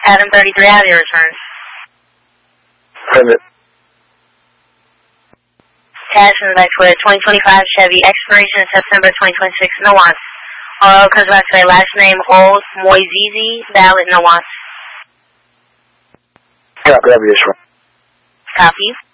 Adam 33, how do you return? Private. Cash in the back for 2025 Chevy, expiration September 2026, no wants. Comes back to say last name Old Moizizi, valid, no wants. Copy, I'll be this one. Copy.